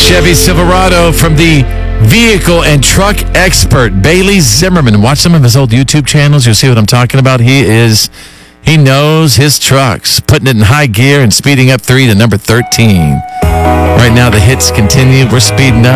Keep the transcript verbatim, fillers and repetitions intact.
Chevy Silverado from the vehicle and truck expert, Bailey Zimmerman. Watch some of his old YouTube channels. You'll see what I'm talking about. He is, he knows his trucks, putting it in high gear and speeding up three to number thirteen. Right now, the hits continue. We're speeding up.